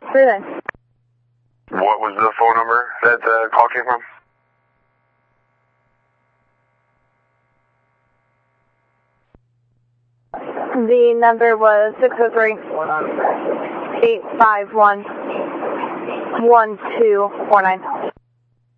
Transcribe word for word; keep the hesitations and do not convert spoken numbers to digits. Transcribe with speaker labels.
Speaker 1: Sure thing.
Speaker 2: What was the phone number that the call came from?
Speaker 1: The number was six oh three, eight five one, one two four nine.